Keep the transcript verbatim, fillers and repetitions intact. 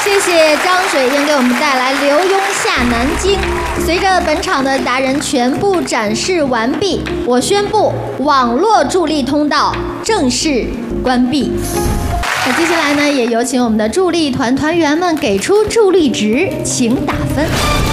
谢谢张水英给我们带来《刘墉下南京》。随着本场的达人全部展示完毕，我宣布网络助力通道正式关闭。那接下来呢，也有请我们的助力团团员们给出助力值，请打分。